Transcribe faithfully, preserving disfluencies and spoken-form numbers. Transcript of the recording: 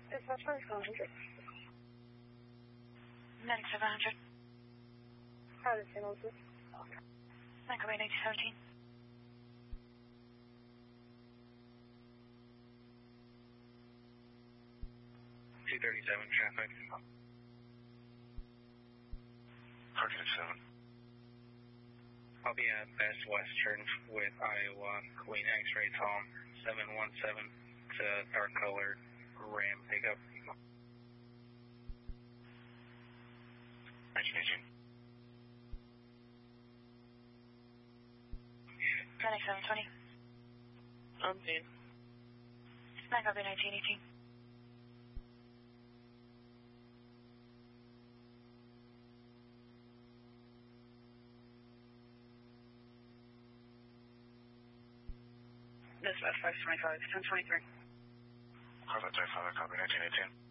Dispatch five hundred. ninety-seven hundred. How does signal this? Microwave eighty seventeen. two thirty-seven traffic. Target seven. I'll be at Best Western with Iowa, Queen X-Ray Tom, seven one seven to dark color Ram pickup. nineteen eighteen. ninety-seven twenty. I'm in. Microwave nineteen eighteen. Dispatch five twenty-five, ten twenty-three. Corvette five, copy nineteen eighteen.